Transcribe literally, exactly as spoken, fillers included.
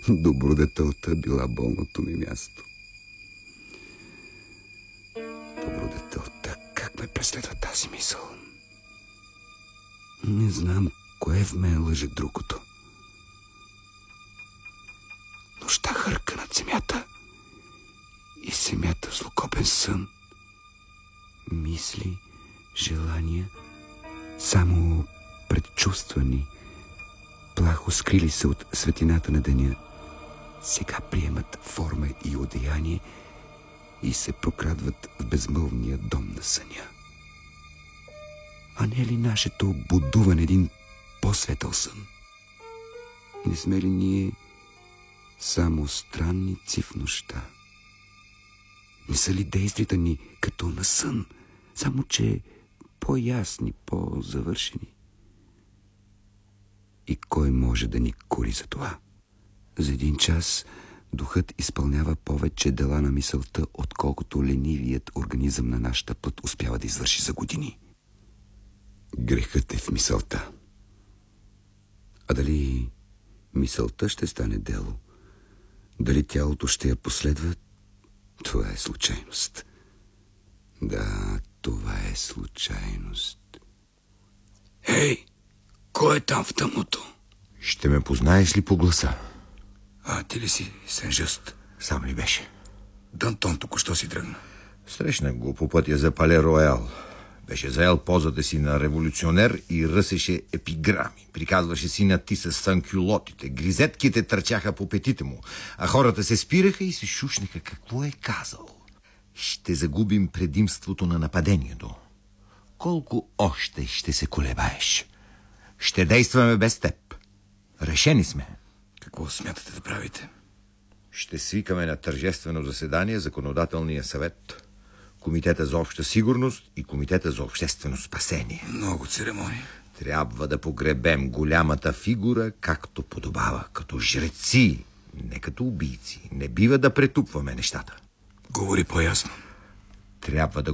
добродетелта била болното ми място. Добродетелта, как ме преследва тази мисъл? Не знам кое в мен лъже другото. Нощта хърка над земята и земята в злокобен сън. Мисли, желания, само предчувствани, плахо скрили се от светлината на деня, сега приемат форма и одеяние и се прокрадват в безмълвния дом на съня. А не е ли нашето будуване един по-светъл сън? Не сме ли ние само странници в нощта? Не са ли действията ни като на сън, само че по-ясни, по-завършени? И кой може да ни кори за това? За един час духът изпълнява повече дела на мисълта, отколкото ленивият организъм на нашата плът успява да извърши за години. Грехът е в мисълта. А дали мисълта ще стане дело? Дали тялото ще я последва? Това е случайност. Да, това е случайност. Ей, кой е там в тъмното? Ще ме познаеш ли по гласа? А, ти ли си Сен-Жъст? Сам ли беше? Дантон току-що си тръгна. Срещнах го по пътя за Пале Роял. Беше заел позата си на революционер и ръсеше епиграми. Приказваше си на ти с санкюлотите. Гризетките търчаха по петите му, а хората се спираха и се шушнаха какво е казал. Ще загубим предимството на нападението. Колко още ще се колебаеш? Ще действаме без теб. Решени сме. Какво смятате да правите? Ще свикаме на тържествено заседание законодателния съвет, Комитета за обща сигурност и Комитета за обществено спасение. Много церемонии. Трябва да погребем голямата фигура, както подобава, като жреци, не като убийци. Не бива да претупваме нещата. Говори по-ясно. Трябва да